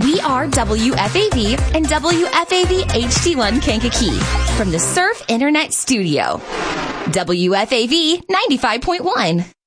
We are WFAV and WFAV HD1 Kankakee from the Surf Internet Studio. WFAV 95.1.